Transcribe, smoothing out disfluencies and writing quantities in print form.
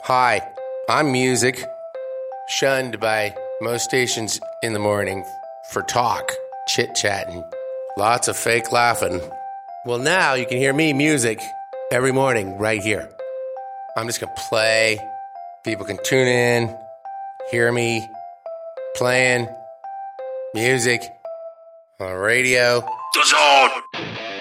Hi, I'm Music, shunned by most stations in the morning for talk, chit-chatting, lots of fake laughing. Well, now you can hear me, Music, every morning right here. I'm just going to play. People can tune in, hear me playing music on radio. The Zone!